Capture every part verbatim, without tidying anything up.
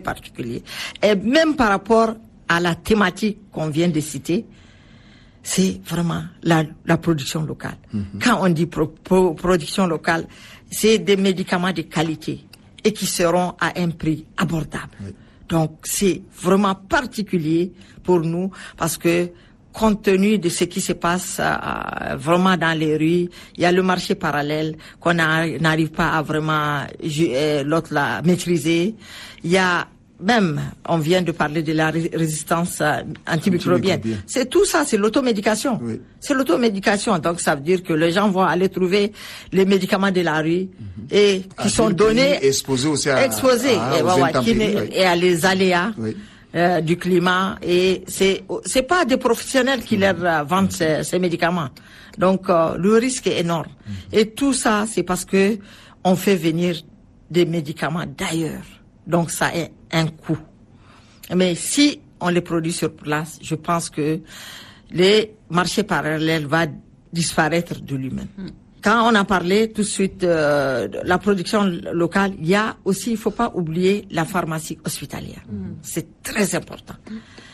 particulier. Et même par rapport à la thématique qu'on vient de citer, c'est vraiment la, la production locale. Mm-hmm. Quand on dit pro, pro, production locale, c'est des médicaments de qualité et qui seront à un prix abordable. Oui. Donc, c'est vraiment particulier pour nous parce que compte tenu de ce qui se passe euh, vraiment dans les rues, il y a le marché parallèle qu'on n'arrive pas à vraiment euh, l'autre la maîtriser. Il y a même, on vient de parler de la ré- résistance euh, antimicrobienne. Antimicrobienne. C'est tout ça, c'est l'automédication. Oui. C'est l'automédication. Donc, ça veut dire que les gens vont aller trouver les médicaments de la rue mm-hmm. et qui à sont donnés, exposés aussi à, exposés à, et, voilà, qui oui. et à les aléas. Oui. Euh, du climat et c'est c'est pas des professionnels qui leur euh, vendent ces, ces médicaments. Donc euh, le risque est énorme. Et tout ça c'est parce que on fait venir des médicaments d'ailleurs. Donc ça est un coût. Mais si on les produit sur place, je pense que les marchés parallèles vont disparaître de lui-même. Quand on a parlé tout de suite euh, de la production locale, il y a aussi, il faut pas oublier la pharmacie hospitalière. Mm. C'est très important. Mm.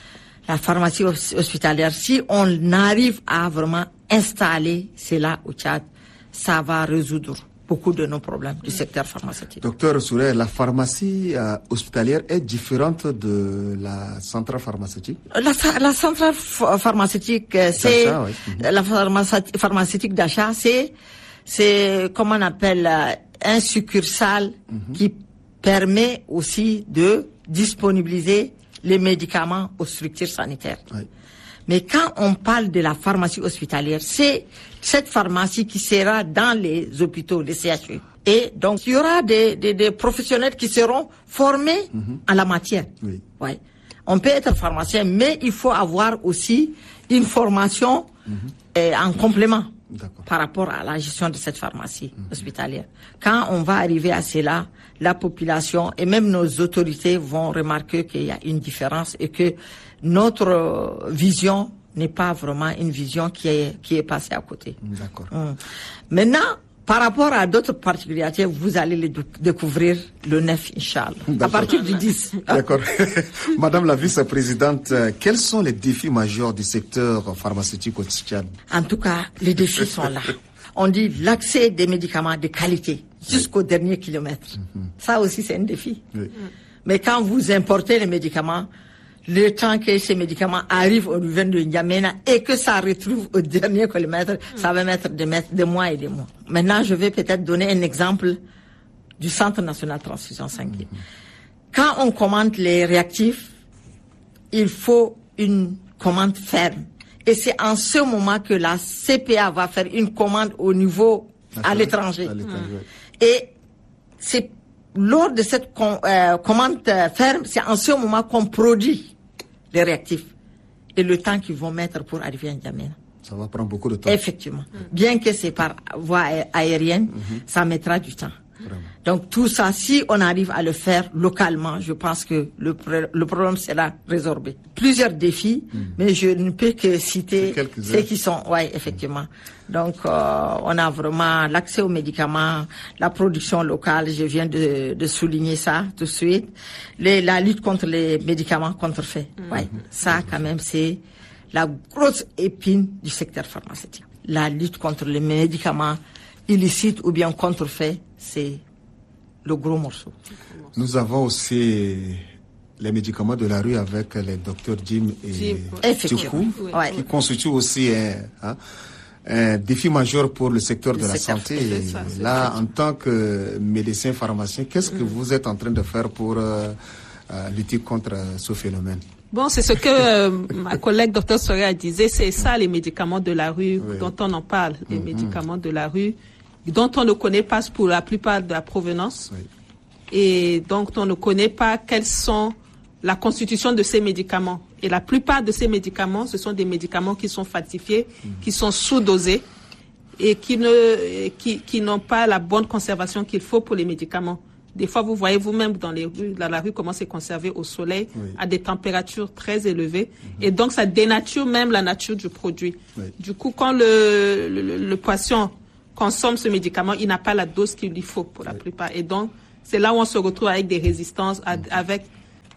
La pharmacie hospitalière, si on arrive à vraiment installer cela au Tchad, ça va résoudre beaucoup de nos problèmes du secteur pharmaceutique. Docteur Souré, la pharmacie euh, hospitalière est différente de la centrale pharmaceutique? La, la centrale pharmaceutique, c'est d'achat, oui. mm-hmm. la pharmaceutique, pharmaceutique d'achat, c'est c'est comment on appelle un succursale mm-hmm. qui permet aussi de disponibiliser les médicaments aux structures sanitaires. Oui. Mais quand on parle de la pharmacie hospitalière, c'est cette pharmacie qui sera dans les hôpitaux, les C H U. Et donc, il y aura des, des, des professionnels qui seront formés mm-hmm. en la matière. Oui. Ouais. On peut être pharmacien, mais il faut avoir aussi une formation mm-hmm. euh, en complément. D'accord. Par rapport à la gestion de cette pharmacie mmh. hospitalière. Quand on va arriver à cela, la population et même nos autorités vont remarquer qu'il y a une différence et que notre vision n'est pas vraiment une vision qui est, qui est passée à côté. D'accord. Mmh. Maintenant, par rapport à d'autres particularités, vous allez les découvrir le neuf, Inch'Allah, à partir du dix. D'accord. Madame la vice-présidente, quels sont les défis majeurs du secteur pharmaceutique au Tchad? En tout cas, les défis sont là. On dit l'accès des médicaments de qualité jusqu'au oui. dernier kilomètre. Mm-hmm. Ça aussi, c'est un défi. Oui. Mais quand vous importez les médicaments, le temps que ces médicaments arrivent au niveau de N'Djamena et que ça retrouve au dernier kilomètre, mm. ça va mettre des, des mois et des mois. Maintenant, je vais peut-être donner un exemple du Centre national de transfusion sanguine. Mm-hmm. Quand on commande les réactifs, il faut une commande ferme. Et c'est en ce moment que la C P A va faire une commande au niveau D'accord. à l'étranger. À l'étranger. Mm. Et c'est lors de cette com- euh, commande euh, ferme, c'est en ce moment qu'on produit les réactifs et le temps qu'ils vont mettre pour arriver à N'Djamena. Ça va prendre beaucoup de temps. Effectivement. Mmh. Bien que c'est par voie aérienne, mmh. ça mettra du temps. Vraiment. Donc tout ça, si on arrive à le faire localement, je pense que le, le problème sera résorbé. Plusieurs défis, mmh. mais je ne peux que citer ceux qui sont, ouais, effectivement. Donc euh, on a vraiment l'accès aux médicaments, la production locale, je viens de, de souligner ça tout de suite. Les, la lutte contre les médicaments contrefaits, mmh. ouais, ça quand même c'est la grosse épine du secteur pharmaceutique. La lutte contre les médicaments illicites ou bien contrefaits, c'est le gros morceau. Nous avons aussi les médicaments de la rue avec les docteurs Jim et Tchoukou, ouais. qui constituent aussi un, hein, un défi majeur pour le secteur le de la santé. Et ça, là, en tant que médecin pharmacien, qu'est-ce que mmh. vous êtes en train de faire pour euh, euh, lutter contre euh, ce phénomène? Bon, c'est ce que euh, ma collègue docteur Soria disait, c'est ça les médicaments de la rue oui. dont on en parle, les mmh. médicaments de la rue dont on ne connaît pas pour la plupart de la provenance oui. et donc on ne connaît pas quelles sont la constitution de ces médicaments. Et la plupart de ces médicaments, ce sont des médicaments qui sont falsifiés, mmh. qui sont sous-dosés et qui ne qui, qui n'ont pas la bonne conservation qu'il faut pour les médicaments. Des fois, vous voyez vous-même dans les rues, dans la rue, comment c'est conservé au soleil, oui. à des températures très élevées. Mm-hmm. Et donc, ça dénature même la nature du produit. Oui. Du coup, quand le, le, le patient consomme ce médicament, il n'a pas la dose qu'il lui faut pour la oui. plupart. Et donc, c'est là où on se retrouve avec des résistances, à, mm-hmm. avec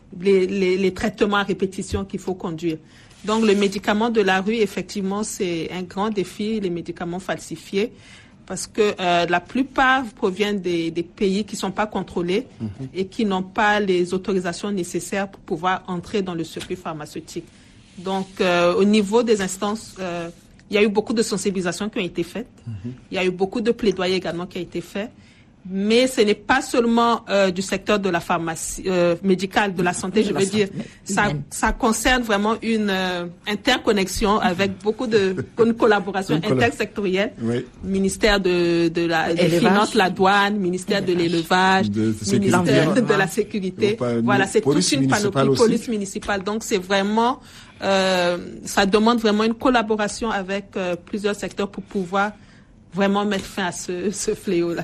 les, les, les traitements à répétition qu'il faut conduire. Donc, le médicament de la rue, effectivement, c'est un grand défi, les médicaments falsifiés, parce que euh, la plupart proviennent des, des pays qui ne sont pas contrôlés mmh. et qui n'ont pas les autorisations nécessaires pour pouvoir entrer dans le circuit pharmaceutique. Donc, euh, au niveau des instances, euh, il y a eu beaucoup de sensibilisations qui ont été faites. Mmh. Il y a eu beaucoup de plaidoyer également qui a été fait. Mais ce n'est pas seulement euh, du secteur de la pharmacie euh, médicale, de la santé, je veux dire. Ça, ça concerne vraiment une euh, interconnexion avec beaucoup de une collaboration intersectorielle. Oui. Ministère de, de la des finances, la douane, ministère de l'élevage, de, de ministère de, de la sécurité. Pas, voilà, c'est toute une panoplie, aussi. Police municipale. Donc c'est vraiment, euh, ça demande vraiment une collaboration avec euh, plusieurs secteurs pour pouvoir vraiment mettre fin à ce, ce fléau-là.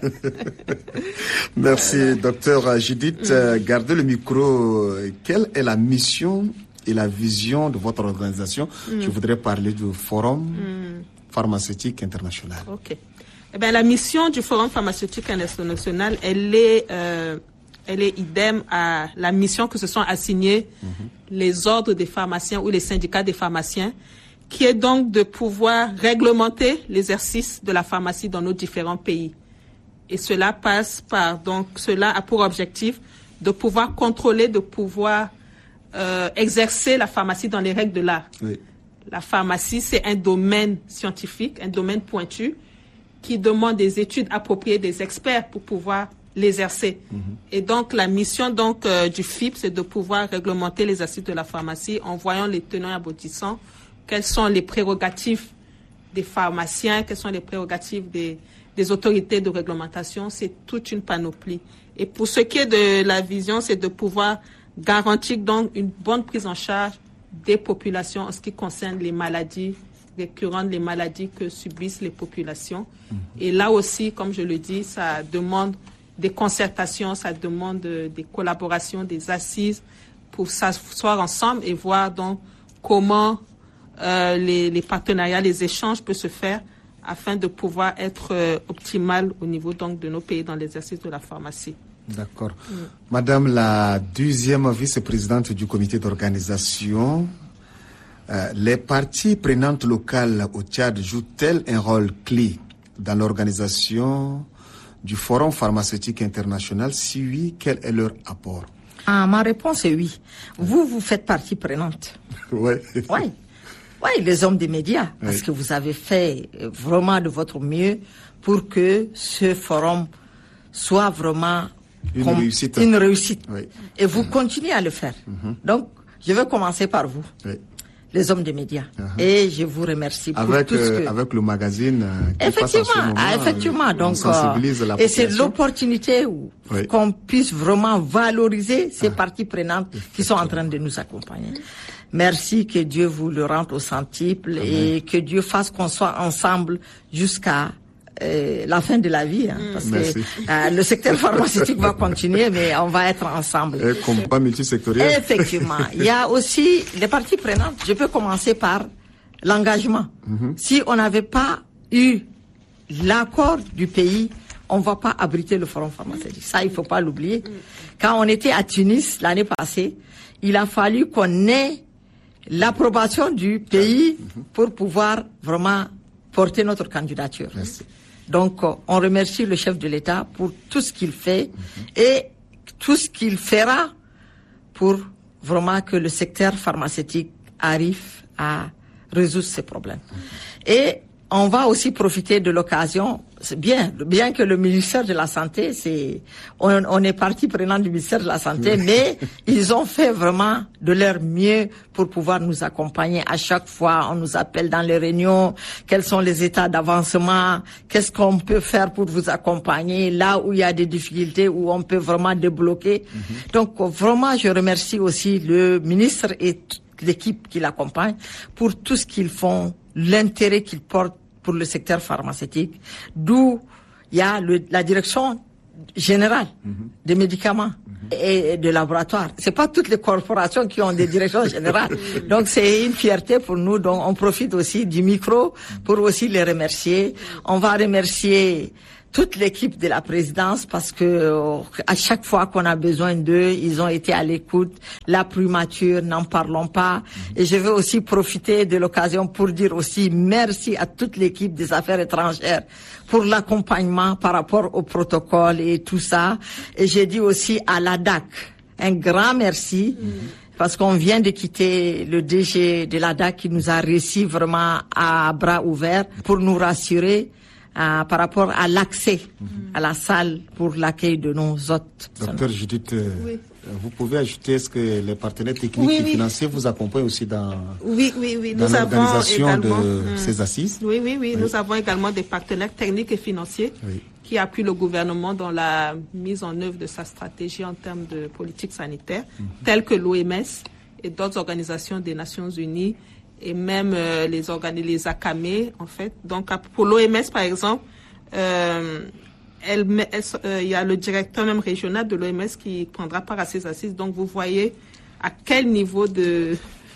Merci, euh, docteur Judith. Mm. Gardez le micro. Quelle est la mission et la vision de votre organisation? Mm. Je voudrais parler du Forum mm. pharmaceutique international. OK. Eh bien, la mission du Forum pharmaceutique international, elle est, euh, elle est idem à la mission que se sont assignés mm-hmm. les ordres des pharmaciens ou les syndicats des pharmaciens, qui est donc de pouvoir réglementer l'exercice de la pharmacie dans nos différents pays. Et cela passe par, donc, cela a pour objectif de pouvoir contrôler, de pouvoir euh, exercer la pharmacie dans les règles de l'art. Oui. La pharmacie, c'est un domaine scientifique, un domaine pointu, qui demande des études appropriées des experts pour pouvoir l'exercer. Mm-hmm. Et donc, la mission donc euh, du F I P, c'est de pouvoir réglementer l'exercice de la pharmacie en voyant les tenants et aboutissants. Quelles sont les prérogatives des pharmaciens, quelles sont les prérogatives des, des autorités de réglementation, c'est toute une panoplie. Et pour ce qui est de la vision, c'est de pouvoir garantir donc une bonne prise en charge des populations en ce qui concerne les maladies récurrentes, les maladies que subissent les populations. Mmh. Et là aussi, comme je le dis, ça demande des concertations, ça demande des collaborations, des assises pour s'asseoir ensemble et voir donc comment Euh, les, les partenariats, les échanges peuvent se faire afin de pouvoir être euh, optimal au niveau donc de nos pays dans l'exercice de la pharmacie. D'accord. Mm. Madame la deuxième vice-présidente du comité d'organisation, euh, les parties prenantes locales au Tchad jouent-elles un rôle clé dans l'organisation du Forum pharmaceutique international? Si oui, quel est leur apport? Ah, ma réponse est oui. Vous, vous faites partie prenante. Oui. Oui. Oui, les hommes des médias, oui. Parce que vous avez fait vraiment de votre mieux pour que ce forum soit vraiment une com- réussite. Une réussite. Oui. Et vous mmh. continuez à le faire. Mmh. Donc, je vais commencer par vous, oui. les hommes des médias. Mmh. Et je vous remercie pour avec, tout ce que... Euh, avec le magazine euh, effectivement, qui passe en ce moment, ah, effectivement. Donc, sensibilise euh, la et c'est l'opportunité où, oui. qu'on puisse vraiment valoriser ces ah. parties prenantes qui sont en train de nous accompagner. Merci, que Dieu vous le rende au centuple et que Dieu fasse qu'on soit ensemble jusqu'à euh, la fin de la vie. Hein, parce Merci. que euh, le secteur pharmaceutique va continuer, mais on va être ensemble. Et combat multisectoriel. Effectivement. Il y a aussi les parties prenantes. Je peux commencer par l'engagement. Mm-hmm. Si on n'avait pas eu l'accord du pays, on ne va pas abriter le forum pharmaceutique. Ça, il ne faut pas l'oublier. Quand on était à Tunis l'année passée, il a fallu qu'on ait l'approbation du pays pour pouvoir vraiment porter notre candidature. Merci. Donc, on remercie le chef de l'État pour tout ce qu'il fait mm-hmm. et tout ce qu'il fera pour vraiment que le secteur pharmaceutique arrive à résoudre ces problèmes. Mm-hmm. Et on va aussi profiter de l'occasion. C'est bien, bien que le ministère de la Santé, c'est, on, on est partie prenante du ministère de la Santé, mais ils ont fait vraiment de leur mieux pour pouvoir nous accompagner à chaque fois. On nous appelle dans les réunions, quels sont les états d'avancement, qu'est-ce qu'on peut faire pour vous accompagner, là où il y a des difficultés, où on peut vraiment débloquer. Mm-hmm. Donc vraiment, je remercie aussi le ministre et l'équipe qui l'accompagne pour tout ce qu'ils font, l'intérêt qu'ils portent pour le secteur pharmaceutique, d'où il y a le, la direction générale mm-hmm. des médicaments mm-hmm. et de laboratoires. C'est pas toutes les corporations qui ont des directions générales. Donc c'est une fierté pour nous. Donc on profite aussi du micro pour aussi les remercier. On va remercier toute l'équipe de la présidence parce que euh, à chaque fois qu'on a besoin d'eux, ils ont été à l'écoute. La primature, n'en parlons pas. Et je veux aussi profiter de l'occasion pour dire aussi merci à toute l'équipe des affaires étrangères pour l'accompagnement par rapport au protocole et tout ça. Et j'ai dit aussi à l'A D A C un grand merci. Mmh. Parce qu'on vient de quitter le D G de l'A D A C qui nous a reçus vraiment à bras ouverts pour nous rassurer euh, par rapport à l'accès mmh. à la salle pour l'accueil de nos hôtes. Docteur Judith, euh, oui. vous pouvez ajouter, est-ce que les partenaires techniques oui, et oui. financiers vous accompagnent aussi dans, oui, oui, oui. dans nous l'organisation avons également, de hum, ces assises? Oui, oui, oui, oui. Nous avons également des partenaires techniques et financiers oui. qui appuient le gouvernement dans la mise en œuvre de sa stratégie en termes de politique sanitaire, mmh. telles que l'O M S et d'autres organisations des Nations Unies et même euh, les organi- les A C A M E, en fait. Donc, pour l'O M S, par exemple, euh, elle, elle, euh, il y a le directeur même régional de l'O M S qui prendra part à ces assises. Donc, vous voyez à quel niveau de,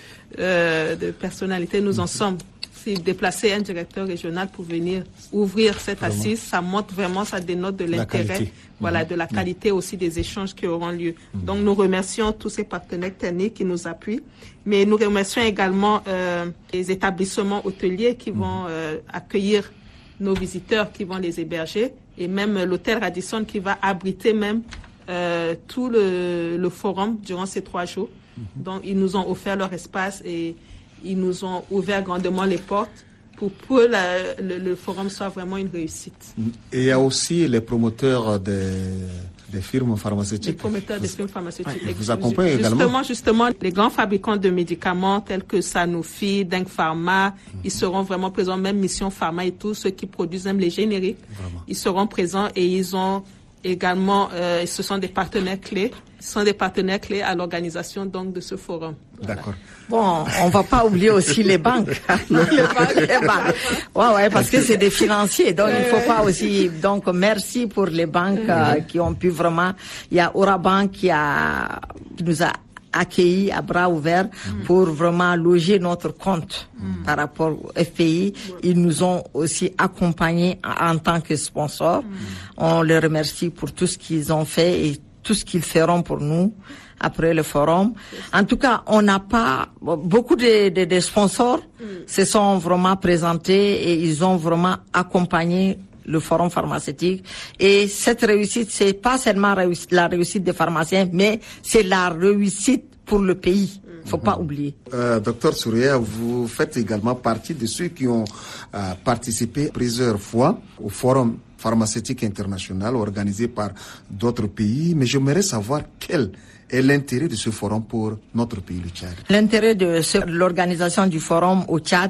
euh, de personnalité nous en sommes. Si déplacer un directeur régional pour venir ouvrir cette vraiment. assise, ça montre vraiment, ça dénote de l'intérêt, voilà, mmh. de la qualité mmh. aussi des échanges qui auront lieu. Mmh. Donc, nous remercions tous ces partenaires techniques qui nous appuient, mais nous remercions également euh, les établissements hôteliers qui mmh. vont euh, accueillir nos visiteurs, qui vont les héberger, et même l'hôtel Radisson qui va abriter même euh, tout le, le forum durant ces trois jours. Mmh. Donc, ils nous ont offert leur espace et ils nous ont ouvert grandement les portes pour que la, le, le forum soit vraiment une réussite. Et il y a aussi les promoteurs des, des firmes pharmaceutiques. Les promoteurs des firmes pharmaceutiques. Ouais, vous accompagnez également. Justement, justement, les grands fabricants de médicaments tels que Sanofi, Deng Pharma, mmh. ils seront vraiment présents, même Mission Pharma et tous ceux qui produisent même les génériques. Vraiment. Ils seront présents et ils ont également, euh, ce sont des partenaires clés. Ce sont des partenaires clés à l'organisation donc de ce forum. Voilà. D'accord. Bon, on va pas oublier aussi les banques. les banques, les banques. Ouais, ouais, parce que c'est des financiers, donc il faut pas aussi. Donc merci pour les banques euh, qui ont pu vraiment. Il y a Orabank qui a qui nous a accueillis à bras ouverts mm. pour vraiment loger notre compte mm. par rapport au F P I. Ils nous ont aussi accompagnés en, en tant que sponsors. Mm. On les remercie pour tout ce qu'ils ont fait et tout ce qu'ils feront pour nous après le forum. En tout cas, on n'a pas beaucoup de, de, de sponsors mm. se sont vraiment présentés et ils ont vraiment accompagné le forum pharmaceutique. Et cette réussite, c'est pas seulement réussite, la réussite des pharmaciens, mais c'est la réussite pour le pays. Faut mm-hmm. pas oublier. Euh, Docteur Souria, vous faites également partie de ceux qui ont euh, participé plusieurs fois au forum pharmaceutique international organisé par d'autres pays. Mais j'aimerais savoir quel est l'intérêt de ce forum pour notre pays, le Tchad. L'intérêt de ce, l'organisation du forum au Tchad,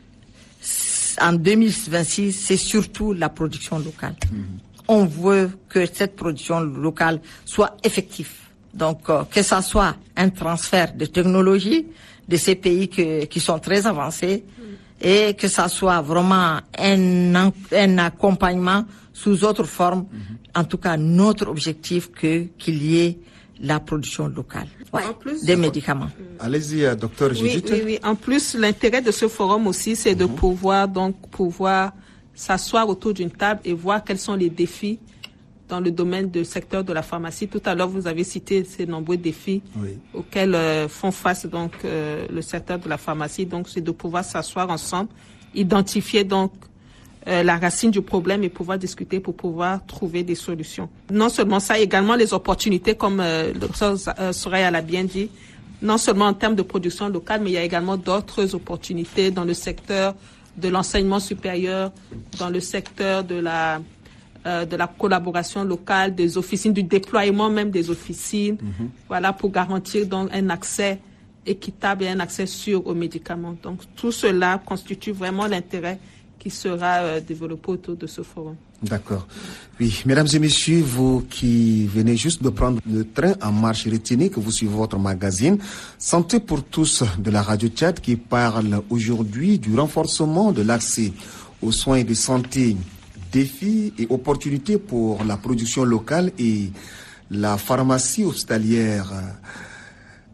en deux mille vingt-six, c'est surtout la production locale. Mmh. On veut que cette production locale soit effective. Donc, euh, que ça soit un transfert de technologie de ces pays que, qui sont très avancés mmh. et que ça soit vraiment un, un accompagnement sous autre forme. Mmh. En tout cas, notre objectif que qu'il y ait la production locale. Ouais, en plus, des médicaments. Allez-y, docteur Judith. Oui, oui, oui. En plus, l'intérêt de ce forum aussi, c'est mm-hmm. de pouvoir donc pouvoir s'asseoir autour d'une table et voir quels sont les défis dans le domaine du secteur de la pharmacie. Tout à l'heure, vous avez cité ces nombreux défis oui. auxquels euh, font face donc euh, le secteur de la pharmacie. Donc, c'est de pouvoir s'asseoir ensemble, identifier donc Euh, la racine du problème et pouvoir discuter pour pouvoir trouver des solutions. Non seulement ça, également les opportunités, comme euh, le professeur euh, Soraya l'a bien dit, non seulement en termes de production locale, mais il y a également d'autres opportunités dans le secteur de l'enseignement supérieur, dans le secteur de la euh, de la collaboration locale, des officines, du déploiement même des officines, mm-hmm. voilà, pour garantir donc un accès équitable et un accès sûr aux médicaments. Donc tout cela constitue vraiment l'intérêt qui sera euh, développé autour de ce forum. D'accord. Oui, mesdames et messieurs, vous qui venez juste de prendre le train en marche, retenez que vous suivez votre magazine Santé pour tous de la Radio Tchad qui parle aujourd'hui du renforcement de l'accès aux soins de santé, défis et opportunités pour la production locale et la pharmacie hospitalière.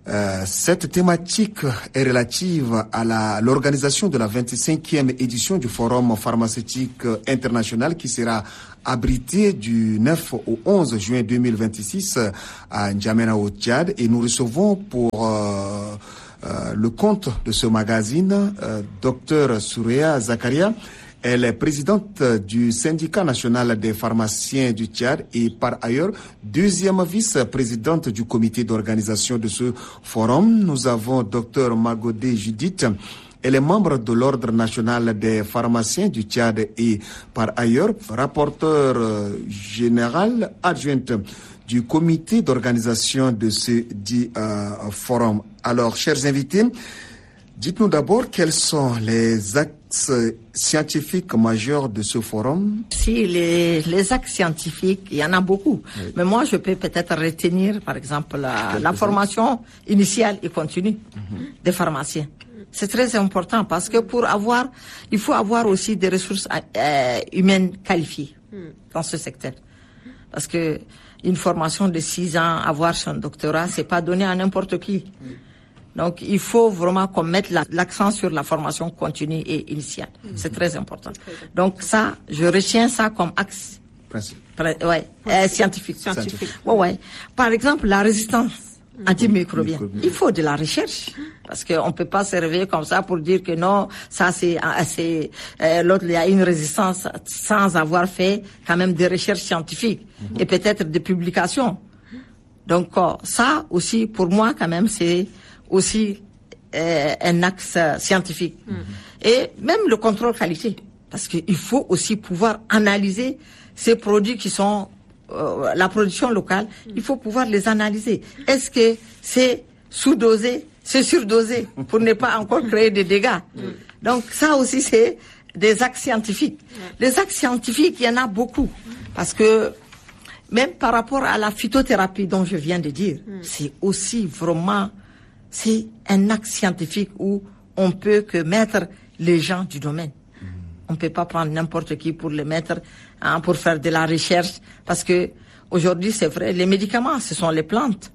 Euh, cette thématique est relative à la, l'organisation de la vingt-cinquième édition du Forum pharmaceutique international qui sera abrité du neuf au onze juin deux mille vingt-six à N'Djamena au Tchad. Et nous recevons pour euh, euh, le compte de ce magazine euh, Docteur Soureya Zakaria. Elle est présidente du syndicat national des pharmaciens du Tchad et par ailleurs deuxième vice-présidente du comité d'organisation de ce forum. Nous avons Docteur Magodé Judith. Elle est membre de l'Ordre national des pharmaciens du Tchad et par ailleurs rapporteur général adjointe du comité d'organisation de ce dit euh, forum. Alors, chers invités, dites-nous d'abord quels sont les axes scientifiques majeurs de ce forum. Si, les, les axes scientifiques, il y en a beaucoup. Oui. Mais moi, je peux peut-être retenir, par exemple, la, la formation initiale et continue mm-hmm. des pharmaciens. C'est très important parce que pour avoir, il faut avoir aussi des ressources euh, humaines qualifiées mm. dans ce secteur. Parce que une formation de six ans, avoir son doctorat, c'est pas donné à n'importe qui. Mm. Donc, il faut vraiment qu'on mette la, l'accent sur la formation continue et initiale. Mm-hmm. C'est très important. Donc, ça, je retiens ça comme axe pré, ouais, euh, scientifique. Scientifique. Ouais, ouais. Par exemple, la résistance mm-hmm. antimicrobienne. Mm-hmm. Il faut de la recherche. Parce qu'on ne peut pas se réveiller comme ça pour dire que non, ça c'est... c'est euh, l'autre, il y a une résistance sans avoir fait quand même des recherches scientifiques mm-hmm. et peut-être des publications. Donc, euh, ça aussi, pour moi, quand même, c'est aussi euh, un axe euh, scientifique. Mm-hmm. Et même le contrôle qualité, parce qu'il faut aussi pouvoir analyser ces produits qui sont euh, la production locale, mm-hmm. il faut pouvoir les analyser. Est-ce que c'est sous-dosé, c'est surdosé, pour ne pas encore créer des dégâts? Mm-hmm. Donc ça aussi, c'est des axes scientifiques. Mm-hmm. Les axes scientifiques, il y en a beaucoup, parce que même par rapport à la phytothérapie dont je viens de dire, mm-hmm. c'est aussi vraiment... c'est un axe scientifique où on peut que mettre les gens du domaine. Mmh. On ne peut pas prendre n'importe qui pour les mettre, hein, pour faire de la recherche, parce que aujourd'hui, c'est vrai, les médicaments, ce sont les plantes.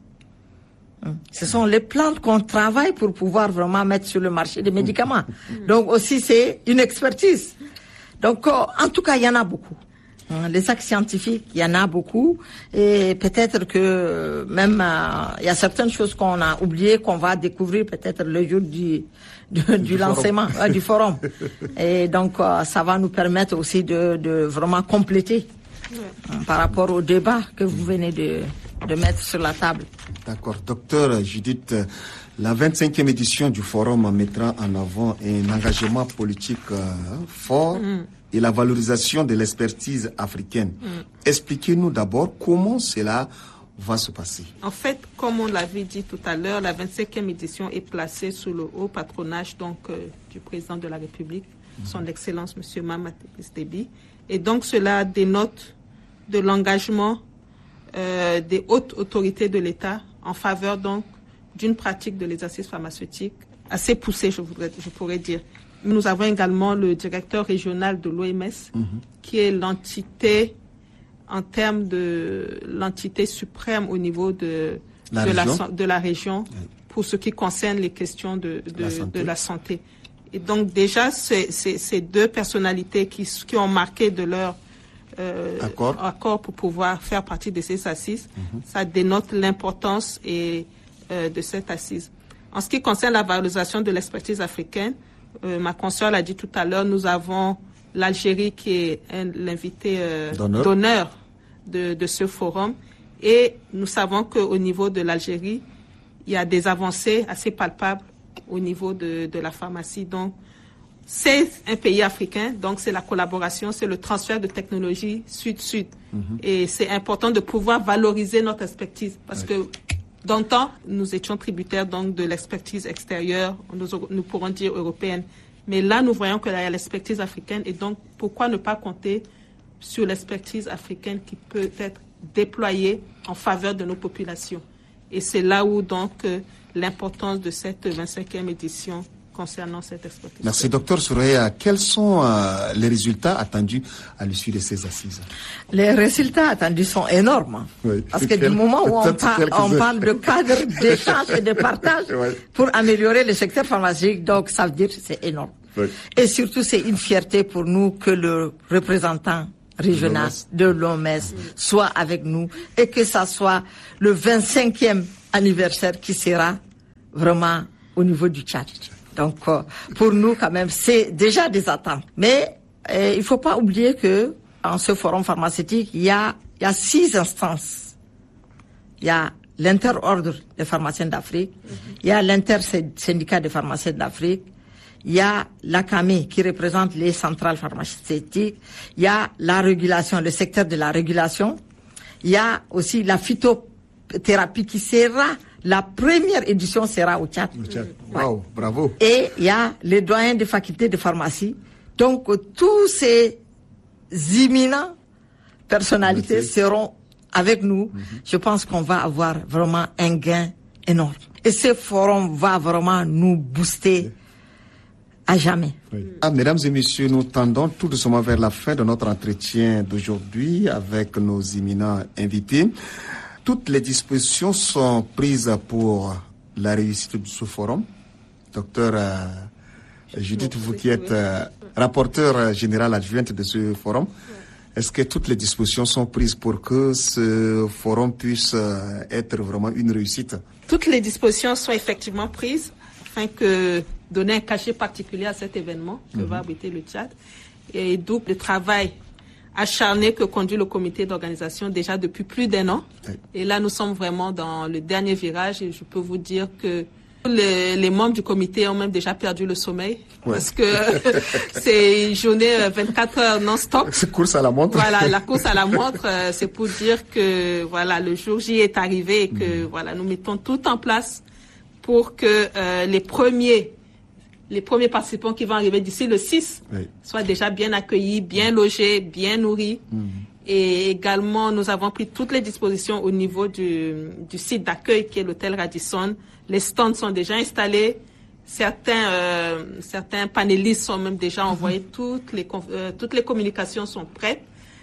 Mmh. Ce sont les plantes qu'on travaille pour pouvoir vraiment mettre sur le marché des médicaments. Mmh. Donc aussi, c'est une expertise. Donc, euh, en tout cas, il y en a beaucoup. Les axes scientifiques, il y en a beaucoup, et peut-être que même euh, il y a certaines choses qu'on a oubliées, qu'on va découvrir peut-être le jour du du, du, du lancement euh, du forum. Et donc euh, ça va nous permettre aussi de, de vraiment compléter ouais. euh, par rapport au débat que vous venez de de mettre sur la table. D'accord, docteur Judith. La vingt-cinquième édition du forum mettra en avant un engagement politique euh, fort. Mm. Et la valorisation de l'expertise africaine. Mm. Expliquez-nous d'abord comment cela va se passer. En fait, comme on l'avait dit tout à l'heure, la vingt-cinquième édition est placée sous le haut patronage donc, euh, du président de la République, mm. son Excellence M. Mahamat Idriss Déby. Et donc cela dénote de l'engagement euh, des hautes autorités de l'État en faveur donc d'une pratique de l'exercice pharmaceutique assez poussée, je, voudrais, je pourrais dire. Nous avons également le directeur régional de l'O M S, mm-hmm. qui est l'entité, en termes de l'entité suprême au niveau de la de, région. La, de la région, oui. pour ce qui concerne les questions de, de, la, santé. de la santé. Et donc déjà, c'est, c'est, ces deux personnalités qui, qui ont marqué de leur euh, accord. accord pour pouvoir faire partie de ces assises, mm-hmm. ça dénote l'importance et, euh, de cette assise. En ce qui concerne la valorisation de l'expertise africaine, Euh, ma consoeur l'a dit tout à l'heure, nous avons l'Algérie qui est un, l'invité euh, d'honneur, d'honneur de, de ce forum. Et nous savons qu'au niveau de l'Algérie, il y a des avancées assez palpables au niveau de, de la pharmacie. Donc, c'est un pays africain, donc c'est la collaboration, c'est le transfert de technologie sud-sud. Mm-hmm. Et c'est important de pouvoir valoriser notre expertise parce oui. que dans le temps, nous étions tributaires donc de l'expertise extérieure, nous, nous pourrons dire européenne. Mais là, nous voyons qu'il y a l'expertise africaine et donc pourquoi ne pas compter sur l'expertise africaine qui peut être déployée en faveur de nos populations. Et c'est là où donc euh, l'importance de cette vingt-cinquième édition concernant cette exploitation. Merci, docteur Souraya. Quels sont euh, les résultats attendus à l'issue de ces assises? Les résultats attendus sont énormes. Oui. Parce que Quel, du moment où on, par, on parle de cadre d'échange et de partage oui. pour améliorer le secteur pharmaceutique, donc ça veut dire que c'est énorme. Oui. Et surtout, c'est une fierté pour nous que le représentant régional de l'O M S soit avec nous et que ça soit le vingt-cinquième anniversaire qui sera vraiment au niveau du Tchad. Donc, euh, pour nous, quand même, c'est déjà des attentes. Mais euh, il ne faut pas oublier que en ce forum pharmaceutique, il y a, il y a six instances. Il y a l'interordre des pharmaciens d'Afrique, mm-hmm. il y a l'intersyndicat des pharmaciens d'Afrique, il y a l'A C A M E qui représente les centrales pharmaceutiques, il y a la régulation, le secteur de la régulation, il y a aussi la phytothérapie qui sera, la première édition sera au Tchad. Au Tchad. Ouais. Wow, bravo. Et il y a les doyens des facultés de pharmacie. Donc tous ces imminents personnalités Merci. seront avec nous. Mm-hmm. Je pense qu'on va avoir vraiment un gain énorme. Et ce forum va vraiment nous booster à jamais. Oui. Ah, mesdames et messieurs, nous tendons tout doucement vers la fin de notre entretien d'aujourd'hui avec nos éminents invités. Toutes les dispositions sont prises pour la réussite de ce forum. Docteur euh, Judith, vous qui êtes euh, rapporteur général adjointe de ce forum, est-ce que toutes les dispositions sont prises pour que ce forum puisse euh, être vraiment une réussite? Toutes les dispositions sont effectivement prises afin que donner un cachet particulier à cet événement que mm-hmm. va abriter le Tchad. Et d'où le travail acharné que conduit le comité d'organisation déjà depuis plus d'un an. Oui. Et là, nous sommes vraiment dans le dernier virage et je peux vous dire que les, les membres du comité ont même déjà perdu le sommeil ouais. parce que c'est une journée vingt-quatre heures non-stop. C'est course à la montre. Voilà, la course à la montre, c'est pour dire que voilà, le jour J est arrivé et que mm. voilà, nous mettons tout en place pour que euh, les premiers les premiers participants qui vont arriver d'ici le six oui. soient déjà bien accueillis, bien logés, bien nourris. Mmh. Et également, nous avons pris toutes les dispositions au niveau du, du site d'accueil qui est l'hôtel Radisson. Les stands sont déjà installés. Certains, euh, certains panélistes sont même déjà envoyés. Mmh. Toutes les, euh, toutes les communications sont prêtes.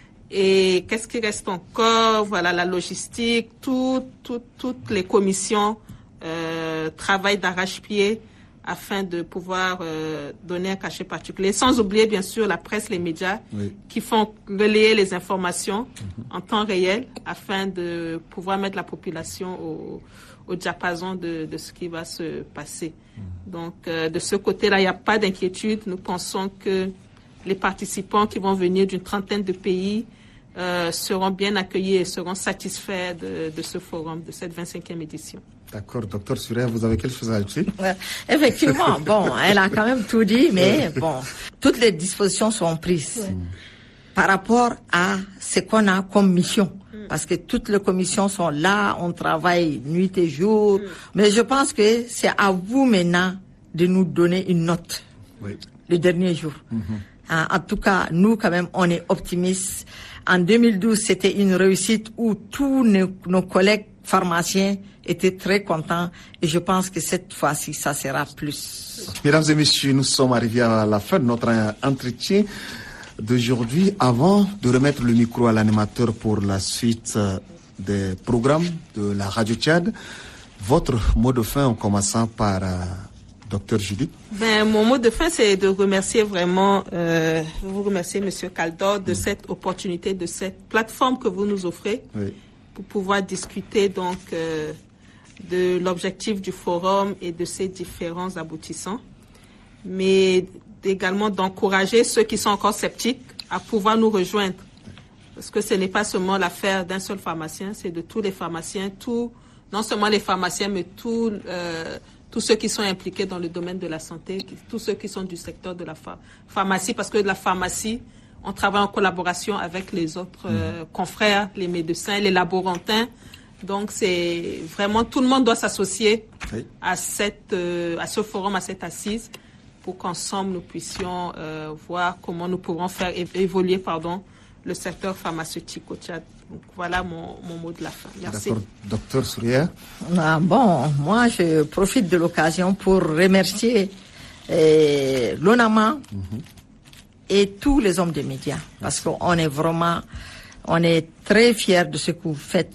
Et qu'est-ce qui reste encore? Voilà, la logistique, tout, tout, toutes les commissions euh, travaillent d'arrache-pied afin de pouvoir euh, donner un cachet particulier, sans oublier bien sûr la presse, les médias oui. qui font relayer les informations mm-hmm. en temps réel afin de pouvoir mettre la population au, au diapason de, de ce qui va se passer. Mm-hmm. Donc euh, de ce côté-là, il n'y a pas d'inquiétude. Nous pensons que les participants qui vont venir d'une trentaine de pays euh, seront bien accueillis et seront satisfaits de, de ce forum, de cette vingt-cinquième édition. D'accord, docteur Souraya, vous avez quelque chose à ajouter? Ouais, effectivement, bon, elle a quand même tout dit, mais bon, toutes les dispositions sont prises ouais. par rapport à ce qu'on a comme mission. Parce que toutes les commissions sont là, on travaille nuit et jour, mais je pense que c'est à vous maintenant de nous donner une note oui. le dernier jour. Mm-hmm. En tout cas, nous quand même, on est optimistes. En deux mille douze, c'était une réussite où tous nos, nos collègues pharmaciens étaient très contents et je pense que cette fois-ci, ça sera plus. Mesdames et messieurs, nous sommes arrivés à la fin de notre entretien d'aujourd'hui. Avant de remettre le micro à l'animateur pour la suite des programmes de la Radio Tchad, votre mot de fin en commençant par euh, docteur Judith. Ben, mon mot de fin, c'est de remercier vraiment, euh, vous remercier Monsieur Kaldor de mmh. cette opportunité, de cette plateforme que vous nous offrez. Oui. Pour pouvoir discuter donc euh, de l'objectif du forum et de ses différents aboutissants, mais également d'encourager ceux qui sont encore sceptiques à pouvoir nous rejoindre, parce que ce n'est pas seulement l'affaire d'un seul pharmacien, c'est de tous les pharmaciens, tout, non seulement les pharmaciens, mais tout, euh, tous ceux qui sont impliqués dans le domaine de la santé, tous ceux qui sont du secteur de la ph- pharmacie, parce que la pharmacie, on travaille en collaboration avec les autres euh, confrères, les médecins, les laborantins. Donc, c'est vraiment, tout le monde doit s'associer oui. à, cette, euh, à ce forum, à cette assise, pour qu'ensemble, nous puissions euh, voir comment nous pourrons faire évoluer pardon, le secteur pharmaceutique au Tchad. Donc, voilà mon, mon mot de la fin. Merci. D'accord. Docteur Souraya. Ah, bon, moi, je profite de l'occasion pour remercier l'ONAMA mm-hmm. et tous les hommes des médias. Parce Merci. qu'on est vraiment, on est très fiers de ce que vous faites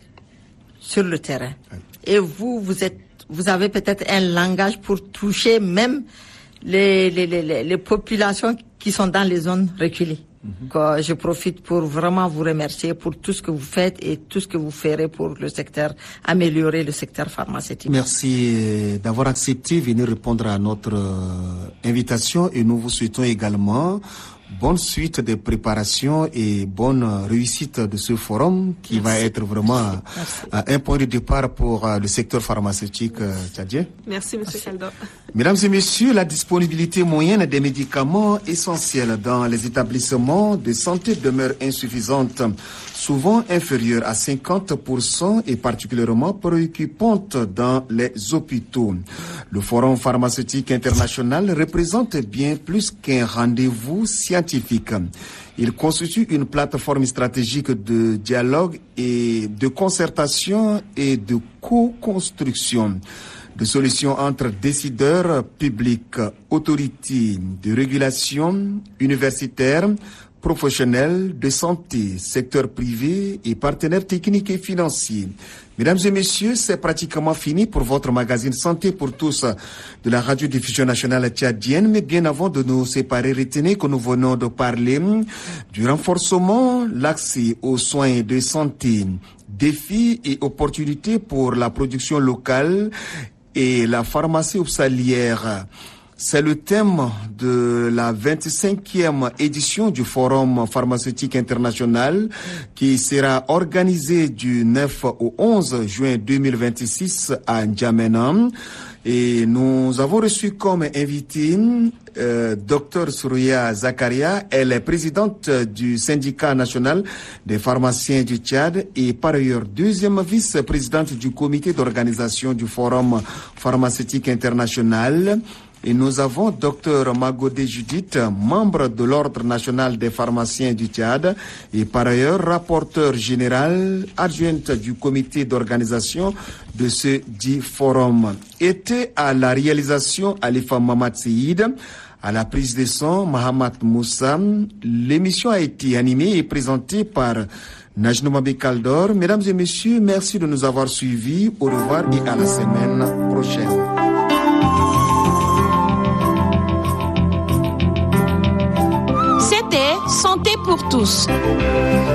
sur le terrain. Oui. Et vous, vous êtes, vous avez peut-être un langage pour toucher même les, les, les, les populations qui sont dans les zones reculées. Mm-hmm. Je profite pour vraiment vous remercier pour tout ce que vous faites et tout ce que vous ferez pour le secteur, améliorer le secteur pharmaceutique. Merci d'avoir accepté de venir répondre à notre invitation et nous vous souhaitons également bonne suite de préparation et bonne réussite de ce forum qui Merci. va être vraiment Merci. un point de départ pour le secteur pharmaceutique tchadien. Merci, M. Kaldor. Mesdames et messieurs, la disponibilité moyenne des médicaments essentiels dans les établissements de santé demeure insuffisante, souvent inférieure à cinquante pour cent et particulièrement préoccupante dans les hôpitaux. Le Forum pharmaceutique international représente bien plus qu'un rendez-vous scientifique. Il constitue une plateforme stratégique de dialogue et de concertation et de co-construction de solutions entre décideurs publics, autorités de régulation, universitaires, professionnels de santé, secteur privé et partenaires techniques et financiers. Mesdames et messieurs, c'est pratiquement fini pour votre magazine Santé pour tous de la radiodiffusion nationale tchadienne. Mais bien avant de nous séparer, retenez que nous venons de parler du renforcement, l'accès aux soins de santé, défis et opportunités pour la production locale et la pharmacie hospitalière. C'est le thème de la vingt-cinquième édition du Forum pharmaceutique international qui sera organisé du neuf au onze juin deux mille vingt-six à N'Djamena. Et nous avons reçu comme invité euh, Dr Souria Zakaria. Elle est présidente du syndicat national des pharmaciens du Tchad et par ailleurs deuxième vice-présidente du comité d'organisation du Forum pharmaceutique international. Et nous avons Dr Magodé Judith, membre de l'Ordre national des pharmaciens du Tchad et par ailleurs rapporteur général adjointe du comité d'organisation de ce dit forum. Était à la réalisation Alifa Mamad Seïd, à la prise de son Mahamat Moussa. L'émission a été animée et présentée par Najnouma Kaldor. Mesdames et messieurs, merci de nous avoir suivis. Au revoir et à la semaine prochaine. Santé pour tous.